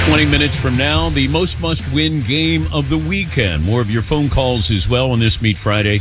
20 minutes from now, the must-win game of the weekend. More of your phone calls as well on this Meet Friday,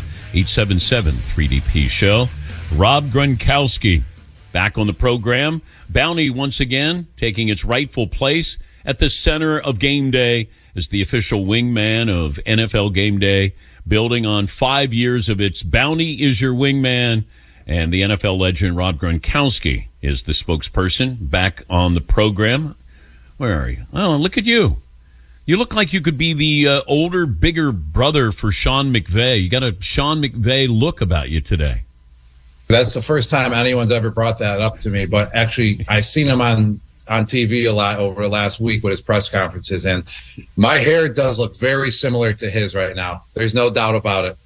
877-3DP show. Rob Gronkowski back on the program. Bounty once again taking its rightful place at the center of game day as the official wingman of NFL Game Day, building on 5 years of its Bounty is your wingman. And the NFL legend Rob Gronkowski is the spokesperson back on the program. Where are you? Oh, look at you. You look like you could be the older, bigger brother for Sean McVay. You got a Sean McVay look about you today. That's the first time anyone's ever brought that up to me. But actually, I seen him on TV a lot over the last week with his press conferences. And my hair does look very similar to his right now. There's no doubt about it.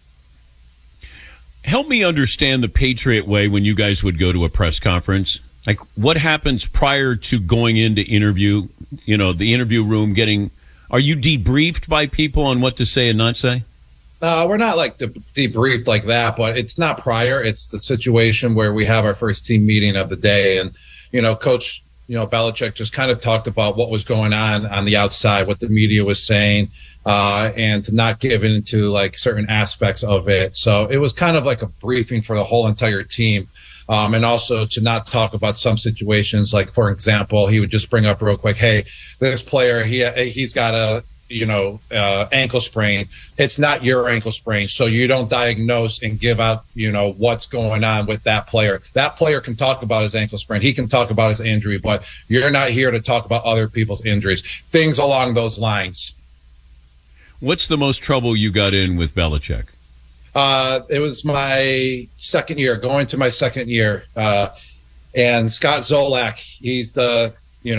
Help me understand the Patriot way when you guys would go to a press conference. Like, what happens prior to going into interview, the interview room are you debriefed by people on what to say and not say? We're not like debriefed like that, but it's not prior. It's the situation where we have our first team meeting of the day. And, Coach, Belichick just kind of talked about what was going on the outside, what the media was saying, and to not give into like certain aspects of it. So it was kind of like a briefing for the whole entire team. And also to not talk about some situations, like, for example, he would just bring up real quick, hey, this player, he's got a, ankle sprain. It's not your ankle sprain. So you don't diagnose and give out, what's going on with that player. That player can talk about his ankle sprain. He can talk about his injury, but you're not here to talk about other people's injuries. Things along those lines. What's the most trouble you got in with Belichick? It was my second year, going to my second year. And Scott Zolak, he's the,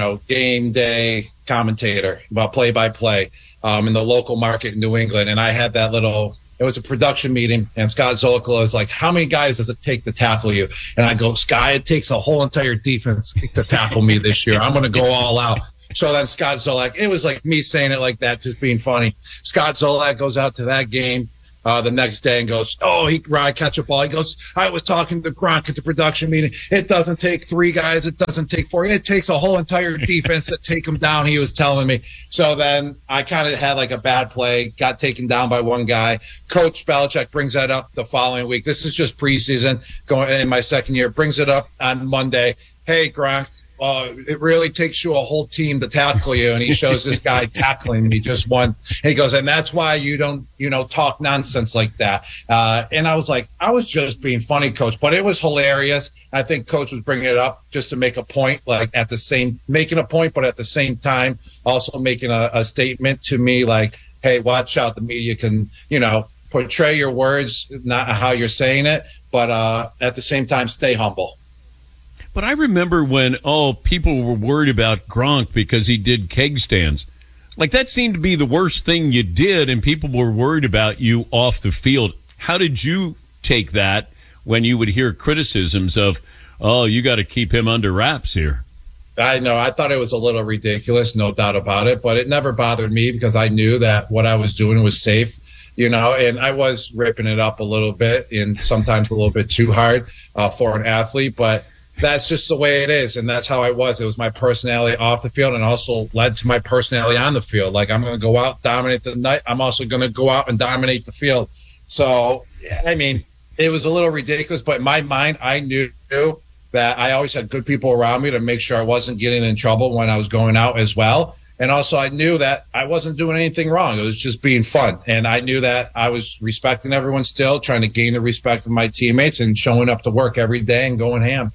game day commentator about play-by-play in the local market in New England. And I had that it was a production meeting, and Scott Zolak was like, how many guys does it take to tackle you? And I go, Scott, it takes a whole entire defense to tackle me this year. I'm going to go all out. So then Scott Zolak, it was like me saying it like that, just being funny. Scott Zolak goes out to that game the next day and goes, I catch a ball. He goes, I was talking to Gronk at the production meeting. It doesn't take 3 guys. It doesn't take 4. It takes a whole entire defense to take him down, he was telling me. So then I kind of had like a bad play, got taken down by one guy. Coach Belichick brings that up the following week. This is just preseason going in my second year. Brings it up on Monday. Hey, Gronk. It really takes you a whole team to tackle you. And he shows this guy tackling me just one. And he goes, and that's why you don't, talk nonsense like that. And I was like, I was just being funny, Coach, but it was hilarious. I think Coach was bringing it up just to make a point, like making a point, but at the same time, also making a statement to me like, hey, watch out. The media can, portray your words, not how you're saying it, but at the same time, stay humble. But I remember when, people were worried about Gronk because he did keg stands. Like, that seemed to be the worst thing you did, and people were worried about you off the field. How did you take that when you would hear criticisms of, you got to keep him under wraps here? I know. I thought it was a little ridiculous, no doubt about it, but it never bothered me because I knew that what I was doing was safe. And I was ripping it up a little bit and sometimes a little bit too hard for an athlete, but that's just the way it is, and that's how I was. It was my personality off the field and also led to my personality on the field. Like, I'm going to go out, dominate the night. I'm also going to go out and dominate the field. So, I mean, it was a little ridiculous, but in my mind, I knew that I always had good people around me to make sure I wasn't getting in trouble when I was going out as well. And also I knew that I wasn't doing anything wrong. It was just being fun. And I knew that I was respecting everyone still, trying to gain the respect of my teammates and showing up to work every day and going ham.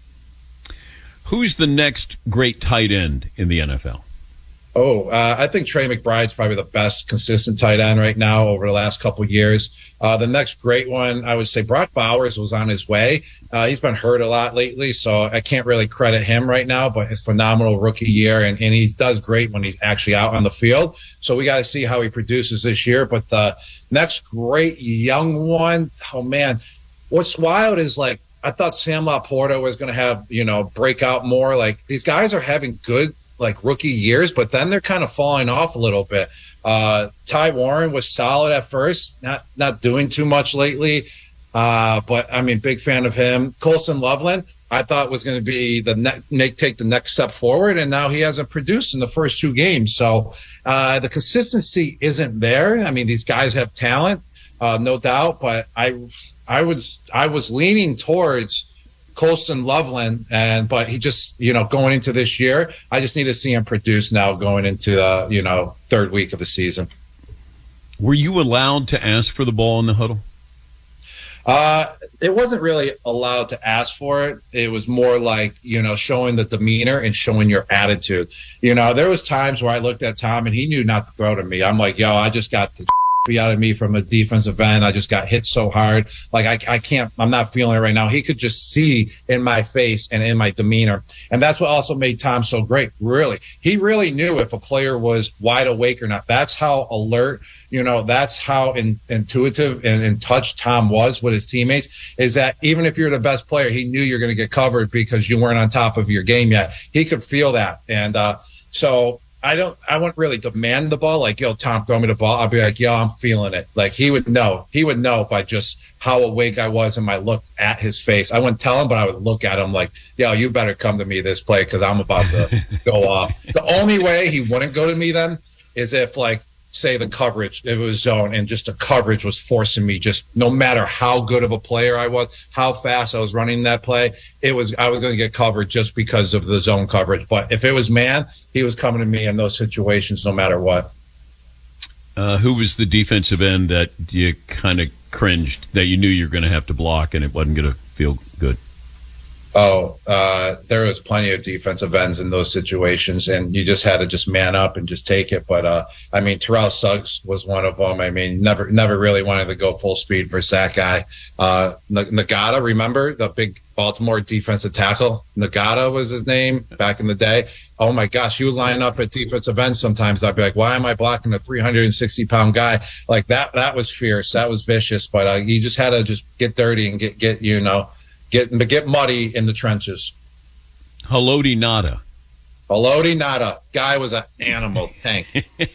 Who's the next great tight end in the NFL? I think Trey McBride's probably the best consistent tight end right now over the last couple of years. The next great one, I would say Brock Bowers was on his way. He's been hurt a lot lately, so I can't really credit him right now, but his phenomenal rookie year, and he does great when he's actually out on the field. So we got to see how he produces this year. But the next great young one, oh, man, what's wild is, like, I thought Sam Laporta was going to have, break out more. Like, these guys are having good, like, rookie years, but then they're kind of falling off a little bit. Ty Warren was solid at first, not doing too much lately. But I mean, big fan of him. Colson Loveland, I thought was going to be take the next step forward, and now he hasn't produced in the first 2 games. So the consistency isn't there. I mean, these guys have talent, no doubt, but I was leaning towards Colson Loveland, but he just, going into this year, I just need to see him produce now going into the, 3rd week of the season. Were you allowed to ask for the ball in the huddle? It wasn't really allowed to ask for it. It was more like, showing the demeanor and showing your attitude. There was times where I looked at Tom and he knew not to throw to me. I'm like, yo, I just got the beat out of me from a defensive end. I just got hit so hard. Like I can't, I'm not feeling it right now. He could just see in my face and in my demeanor. And that's what also made Tom so great. Really. He really knew if a player was wide awake or not. That's how alert, that's how intuitive and in touch Tom was with his teammates, is that even if you're the best player, he knew you're going to get covered because you weren't on top of your game yet. He could feel that. And, so I wouldn't really demand the ball. Like, yo, Tom, throw me the ball. I'll be like, yo, I'm feeling it. Like he would know by just how awake I was and my look at his face. I wouldn't tell him, but I would look at him like, yo, you better come to me this play because I'm about to go off. The only way he wouldn't go to me then is if, like, say the coverage, it was zone and just the coverage was forcing me, just no matter how good of a player I was, how fast I was running that play, I was going to get covered just because of the zone coverage. But if it was man, he was coming to me in those situations no matter what. Who was the defensive end that you kind of cringed, that you knew you were going to have to block and it wasn't going to feel good? There was plenty of defensive ends in those situations, and you just had to just man up and just take it. But, Terrell Suggs was one of them. I mean, never really wanted to go full speed versus that guy. Nagata, remember the big Baltimore defensive tackle? Nagata was his name back in the day. Oh my gosh, you would line up at defensive ends sometimes. I'd be like, why am I blocking a 360-pound guy? Like that was fierce. That was vicious. But, you just had to just get dirty and get muddy in the trenches. Haloti Ngata. Guy was an animal. Hank.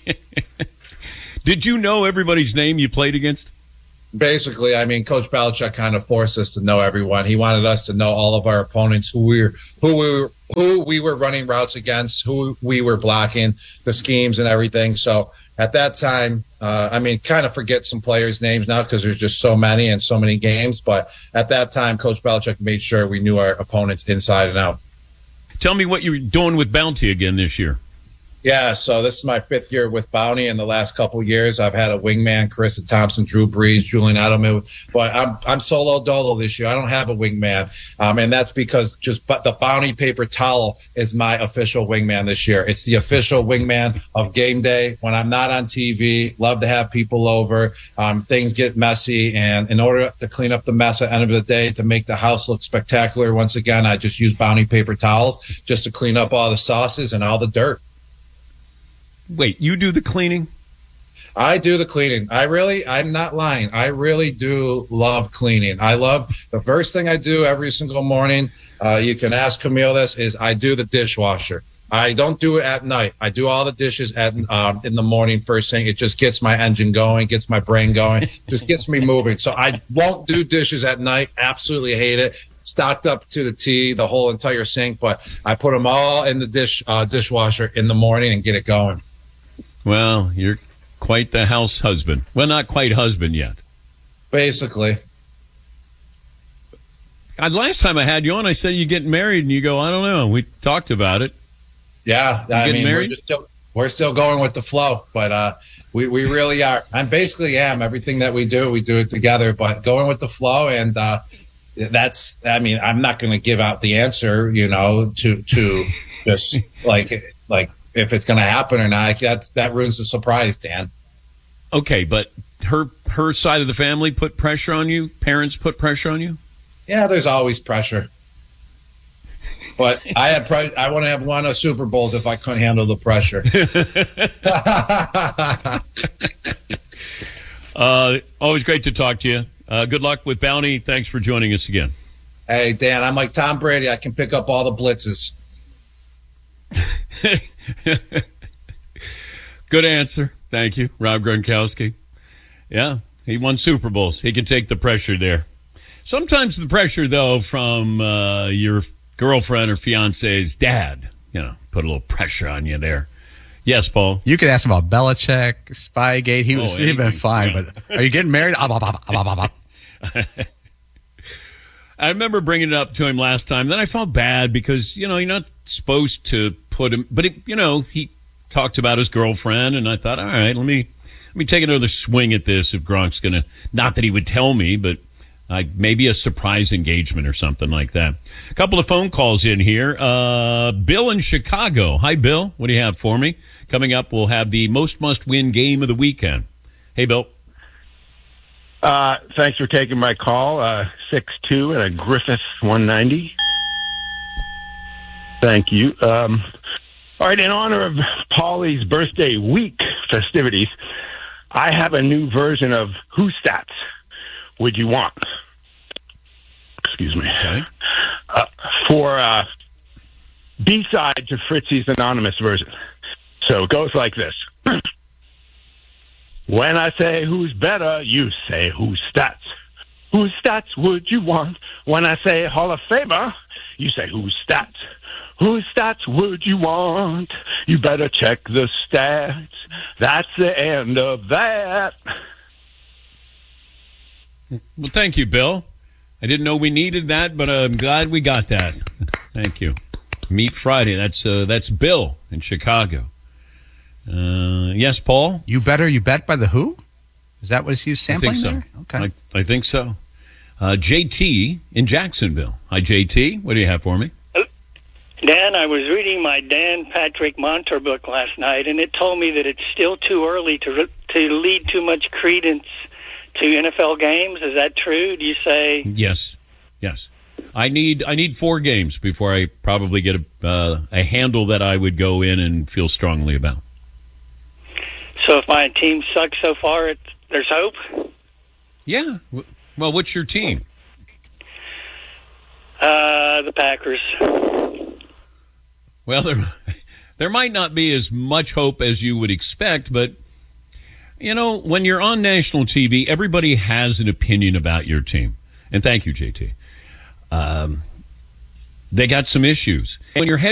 Did you know everybody's name you played against? Basically, Coach Belichick kind of forced us to know everyone. He wanted us to know all of our opponents, who we were running routes against, who we were blocking, the schemes and everything. So at that time, kind of forget some players' names now because there's just so many and so many games. But at that time, Coach Belichick made sure we knew our opponents inside and out. Tell me what you're doing with Bounty again this year. Yeah, so this is my 5th year with Bounty. In the last couple of years, I've had a wingman, Carissa Thompson, Drew Brees, Julian Edelman, but I'm solo dolo this year. I don't have a wingman, and that's because but the Bounty paper towel is my official wingman this year. It's the official wingman of game day when I'm not on TV. Love to have people over. Things get messy, and in order to clean up the mess at the end of the day, to make the house look spectacular, once again, I just use Bounty paper towels just to clean up all the sauces and all the dirt. Wait, you do the cleaning? I do the cleaning. I'm not lying. I really do love cleaning. I love the first thing I do every single morning. You can ask Camille this, is I do the dishwasher. I don't do it at night. I do all the dishes in the morning first thing. It just gets my engine going, gets my brain going, just gets me moving. So I won't do dishes at night. Absolutely hate it. Stocked up to the T, the whole entire sink, but I put them all in the dishwasher in the morning and get it going. Well, you're quite the house husband. Well, not quite husband yet. Basically. Last time I had you on, I said you're getting married, and you go, I don't know. We talked about it. Yeah, married? We're still going with the flow, but we really are. I basically am. Everything that we do it together, but going with the flow, and that's. I'm not going to give out the answer, to just like if it's going to happen or not. That ruins the surprise, Dan. Okay, but her side of the family put pressure on you? Parents put pressure on you? Yeah, there's always pressure. But I want to have won a Super Bowls if I couldn't handle the pressure. Always great to talk to you. Good luck with Bounty. Thanks for joining us again. Hey, Dan, I'm like Tom Brady. I can pick up all the blitzes. Good answer. Thank you, Rob Gronkowski. Yeah, he won Super Bowls. He can take the pressure there. Sometimes the pressure, though, from your girlfriend or fiance's dad, put a little pressure on you there. Yes, Paul. You could ask him about Belichick, Spygate. He'd been fine. Yeah. But are you getting married? I remember bringing it up to him last time. Then I felt bad because, you're not supposed to put him. But, he talked about his girlfriend, and I thought, all right, let me take another swing at this if Gronk's going to. Not that he would tell me, but maybe a surprise engagement or something like that. A couple of phone calls in here. Bill in Chicago. Hi, Bill. What do you have for me? Coming up, we'll have the most must-win game of the weekend. Hey, Bill. Thanks for taking my call. 6'2" and a Griffith 190. Thank you. All right, in honor of Paulie's birthday week festivities, I have a new version of Who Stats Would You Want? Excuse me. Okay. For B-side to Fritzy's anonymous version. So it goes like this. When I say who's better, you say whose stats. Whose stats would you want? When I say Hall of Famer, you say whose stats. Whose stats would you want? You better check the stats. That's the end of that. Well, thank you, Bill. I didn't know we needed that, but I'm glad we got that. Thank you. Meet Friday. That's Bill in Chicago. Yes, Paul? You Bet by The Who? Is that what he's sampling? I think so. There? Okay. I think so. JT in Jacksonville. Hi, JT. What do you have for me? Dan, I was reading my Dan Patrick Monter book last night, and it told me that it's still too early to lead too much credence to NFL games. Is that true? Do you say? Yes. I need 4 games before I probably get a handle that I would go in and feel strongly about. So if my team sucks so far, there's hope? Yeah. Well, what's your team? The Packers. Well, there might not be as much hope as you would expect, but, when you're on national TV, everybody has an opinion about your team. And thank you, JT. They got some issues. When your head